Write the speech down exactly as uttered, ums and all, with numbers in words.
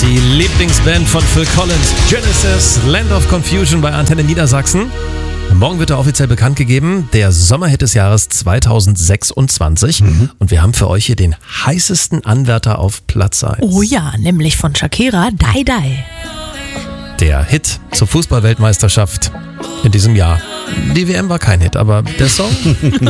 Die Lieblingsband von Phil Collins, Genesis, Land of Confusion bei Antenne Niedersachsen. Morgen wird er offiziell bekannt gegeben, der Sommerhit des Jahres zweitausendsechsundzwanzig. Mhm. Und wir haben für euch hier den heißesten Anwärter auf Platz eins. Oh ja, nämlich von Shakira, Die Die. Der Hit zur Fußballweltmeisterschaft in diesem Jahr. Die W M war kein Hit, aber der Song